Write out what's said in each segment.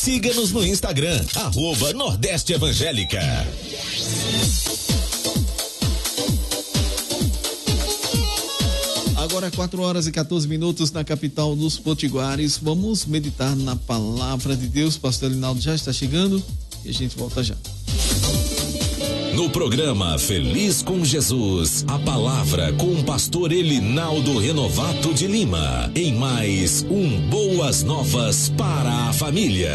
Siga-nos no Instagram, @Nordeste Evangélica. Agora 4h14 na capital dos Potiguares. Vamos meditar na palavra de Deus. Pastor Elinaldo já está chegando e a gente volta já. No programa Feliz com Jesus, a palavra com o pastor Elinaldo Renovato de Lima, em mais um Boas Novas para a Família.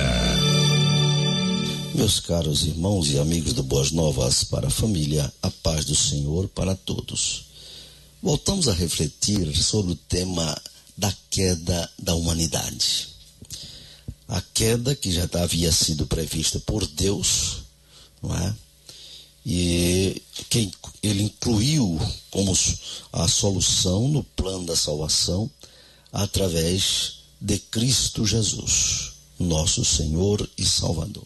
Meus caros irmãos e amigos do Boas Novas para a Família, a paz do Senhor para todos. Voltamos a refletir sobre o tema da queda da humanidade. A queda que já havia sido prevista por Deus, não é? E que ele incluiu como a solução no plano da salvação através de Cristo Jesus, nosso Senhor e Salvador.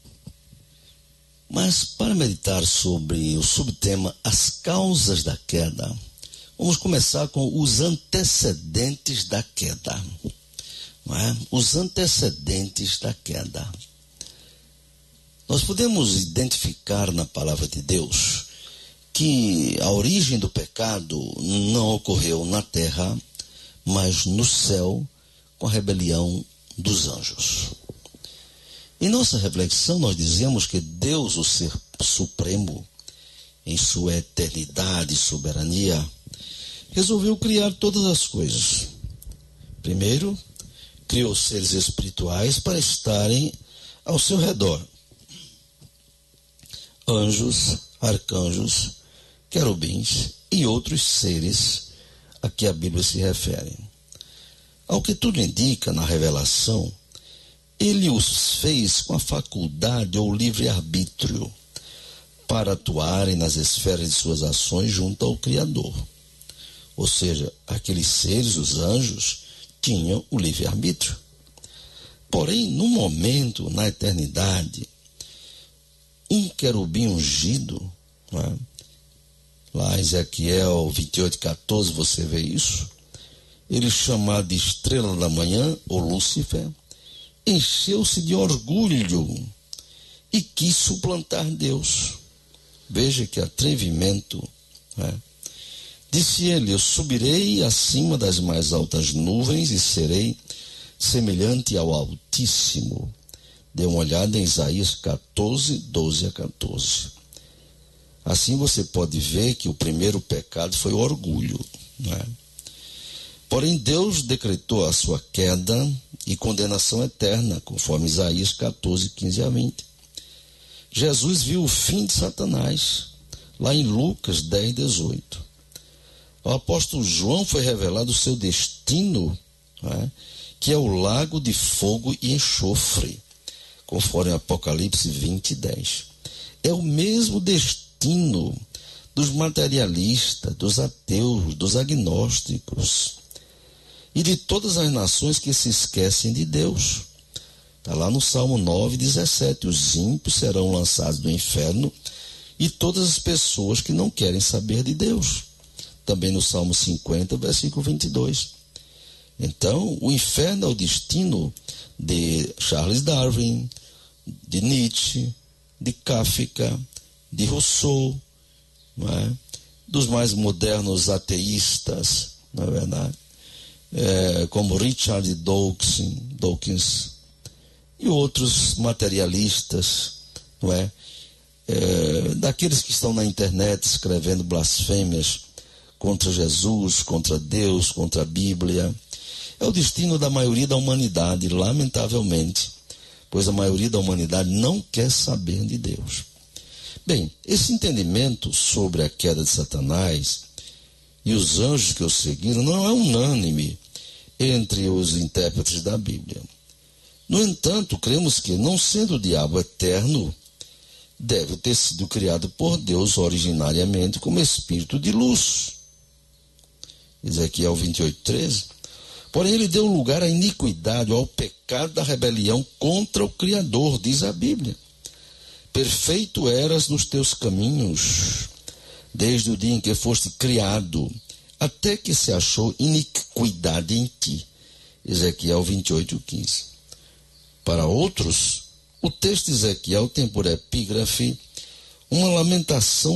Mas para meditar sobre o subtema as causas da queda, vamos começar com os antecedentes da queda, não é? Os antecedentes da queda. Nós podemos identificar na palavra de Deus que a origem do pecado não ocorreu na terra, mas no céu, com a rebelião dos anjos. Em nossa reflexão, nós dizemos que Deus, o Ser Supremo, em sua eternidade e soberania, resolveu criar todas as coisas. Primeiro, criou seres espirituais para estarem ao seu redor. Anjos, arcanjos, querubins e outros seres a que a Bíblia se refere. Ao que tudo indica na revelação, ele os fez com a faculdade ou livre-arbítrio para atuarem nas esferas de suas ações junto ao Criador. Ou seja, aqueles seres, os anjos, tinham o livre-arbítrio. Porém, no momento, na eternidade, um querubim ungido, não é? Lá em Ezequiel 28:14 você vê isso, ele chamado de estrela da manhã, ou Lúcifer, encheu-se de orgulho e quis suplantar Deus. Veja que atrevimento, não é? Disse ele: eu subirei acima das mais altas nuvens e serei semelhante ao Altíssimo. Dê uma olhada em Isaías 14, 12 a 14. Assim você pode ver que o primeiro pecado foi o orgulho, não é? Porém, Deus decretou a sua queda e condenação eterna, conforme Isaías 14, 15 a 20. Jesus viu o fim de Satanás, lá em Lucas 10, 18. Ao apóstolo João foi revelado o seu destino, não é? Que é o lago de fogo e enxofre, conforme Apocalipse 20, 10. É o mesmo destino dos materialistas, dos ateus, dos agnósticos e de todas as nações que se esquecem de Deus. Está lá no Salmo 9, 17. Os ímpios serão lançados no inferno e todas as pessoas que não querem saber de Deus. Também no Salmo 50, versículo 22. Então, o inferno é o destino de Charles Darwin, de Nietzsche, de Kafka, de Rousseau, não é? Dos mais modernos ateístas, não é verdade? Como Richard Dawkins e outros materialistas, não é? Daqueles que estão na internet escrevendo blasfêmias contra Jesus, contra Deus, contra a Bíblia. É o destino da maioria da humanidade, lamentavelmente, pois a maioria da humanidade não quer saber de Deus. Bem, esse entendimento sobre a queda de Satanás e os anjos que o seguiram não é unânime entre os intérpretes da Bíblia. No entanto, cremos que, não sendo o diabo eterno, deve ter sido criado por Deus originariamente como espírito de luz. Ezequiel 28, 13. Porém, ele deu lugar à iniquidade, ao pecado da rebelião contra o Criador, diz a Bíblia. Perfeito eras nos teus caminhos, desde o dia em que foste criado, até que se achou iniquidade em ti. Ezequiel 28, 15. Para outros, o texto de Ezequiel tem por epígrafe uma lamentação